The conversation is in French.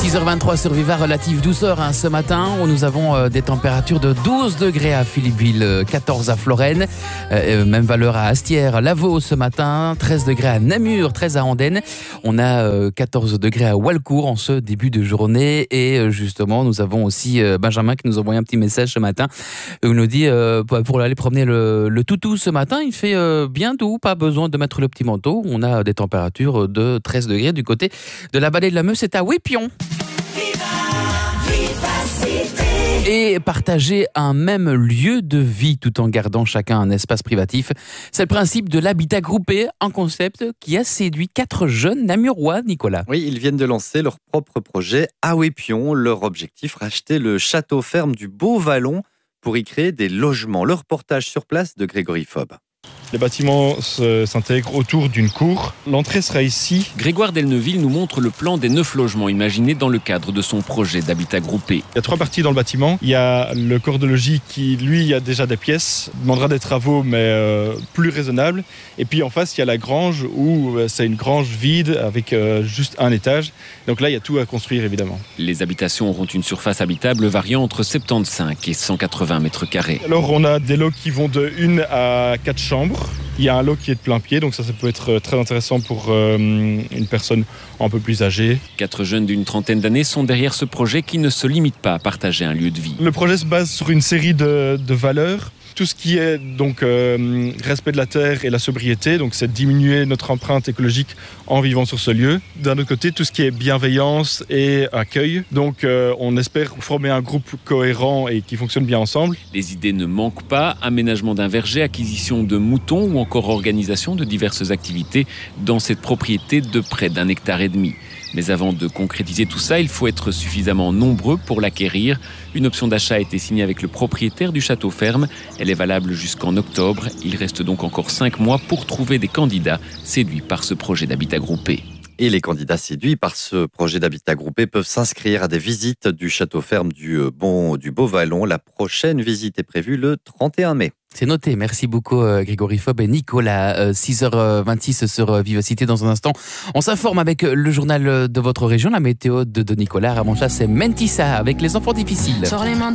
6h23 sur Viva, relative douceur ce matin, où nous avons des températures de 12 degrés à Philippeville, 14 à Florène, même valeur à Astières, Lavaux ce matin, 13 degrés à Namur, 13 à Andenne. On a 14 degrés à Walcourt en ce début de journée. Et justement, nous avons aussi Benjamin qui nous a envoyé un petit message ce matin. Il nous dit pour aller promener le toutou ce matin, il fait bien doux, pas besoin de mettre le petit manteau. On a des températures de 13 degrés du côté de la vallée de la Meuse, c'est à Wépion. Et partager un même lieu de vie tout en gardant chacun un espace privatif. C'est le principe de l'habitat groupé, un concept qui a séduit 4 jeunes namurois, Nicolas. Oui, ils viennent de lancer leur propre projet à Wépion. Leur objectif, racheter le château ferme du Beau-Vallon pour y créer des logements. Le reportage sur place de Grégory Fob. Les bâtiments s'intègrent autour d'une cour. L'entrée sera ici. Grégoire Delneuville nous montre le plan des 9 logements imaginés dans le cadre de son projet d'habitat groupé. Il y a 3 parties dans le bâtiment. Il y a le corps de logis qui, lui, a déjà des pièces, demandera des travaux, mais plus raisonnables. Et puis en face, il y a la grange où c'est une grange vide avec juste un étage. Donc là, il y a tout à construire, évidemment. Les habitations auront une surface habitable variant entre 75 et 180 mètres carrés. Alors, on a des lots qui vont de 1 à 4 chambres. Il y a un lot qui est de plein pied, donc ça peut être très intéressant pour une personne un peu plus âgée. 4 jeunes d'une trentaine d'années sont derrière ce projet qui ne se limite pas à partager un lieu de vie. Le projet se base sur une série de valeurs. Tout ce qui est donc respect de la terre et la sobriété, donc c'est diminuer notre empreinte écologique en vivant sur ce lieu. D'un autre côté, tout ce qui est bienveillance et accueil. Donc on espère former un groupe cohérent et qui fonctionne bien ensemble. Les idées ne manquent pas, aménagement d'un verger, acquisition de moutons ou encore organisation de diverses activités dans cette propriété de près d'1,5 hectare. Mais avant de concrétiser tout ça, il faut être suffisamment nombreux pour l'acquérir. Une option d'achat a été signée avec le propriétaire du château ferme. Elle est valable jusqu'en octobre. Il reste donc encore 5 mois pour trouver des candidats séduits par ce projet d'habitat groupé. Et les candidats séduits par ce projet d'habitat groupé peuvent s'inscrire à des visites du château ferme du Beau-Vallon. La prochaine visite est prévue le 31 mai. C'est noté, merci beaucoup Grégory Fob et Nicolas. 6h26 sur Vivacité. Dans un instant, on s'informe avec le journal de votre région, la météo de Nicolas. À mon chat, c'est Mentissa avec les enfants difficiles.